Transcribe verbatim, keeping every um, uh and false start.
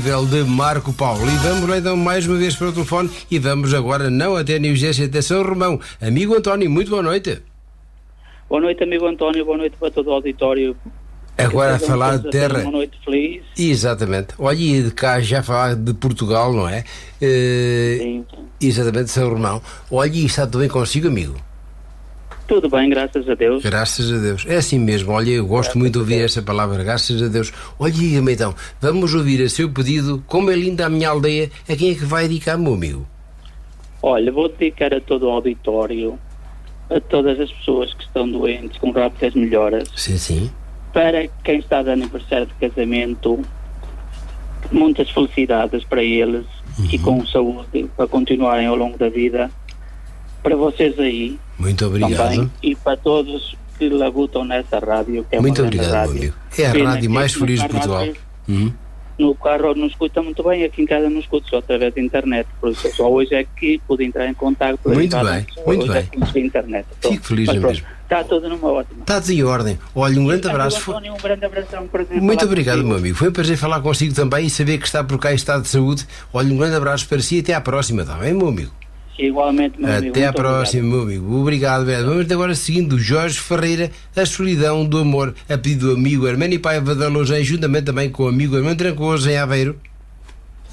incrível de Marco Paulo. E vamos lá então mais uma vez para o telefone e vamos agora não até a Nigéria, até São Romão. Amigo António, muito boa noite. Boa noite, amigo António, boa noite para todo o auditório. Agora a falar de terra. Uma noite feliz. Exatamente. Olha, e de cá já falar de Portugal, não é? Uh, sim, sim. Exatamente, São Romão. Olha, e está tudo bem consigo, amigo? Tudo bem, graças a Deus. Graças a Deus. É assim mesmo. Olha, eu gosto graças muito de ouvir essa palavra, graças a Deus. Olha, diga-me então, vamos ouvir a seu pedido, como é linda a minha aldeia, a quem é que vai dedicar, meu amigo? Olha, vou dedicar a todo o auditório, a todas as pessoas que estão doentes, com rápidas melhoras. Sim, sim. Para quem está de aniversário de casamento, muitas felicidades para eles, uhum. E com saúde, para continuarem ao longo da vida. Para vocês aí. Muito obrigado. Também, e para todos que labutam nessa rádio, que é muito uma obrigado, rádio. Meu amigo. É a Pena rádio mais feliz de Portugal. Vezes, uhum. No carro não escuta muito bem, aqui em casa não escuto, só através da internet. Por isso, só hoje é que pude entrar em contato. Muito bem, muito hoje bem. É que internet. Então, fico feliz mesmo. Está tudo numa ótima. Está tudo em ordem. Olha, um grande abraço. António, um grande abração. Um muito obrigado, contigo. meu amigo. Foi um prazer falar consigo também e saber que está por cá em estado de saúde. Olha, um grande abraço para si e até à próxima, está bem, meu amigo? Igualmente, meu até amigo. Até à próxima, obrigado. meu amigo. Obrigado, velho. Vamos agora seguindo o Jorge Ferreira, A Solidão do Amor, a pedido do amigo Armênio Paiva da Lousém, juntamente também com o amigo Armando Trancoso em Aveiro.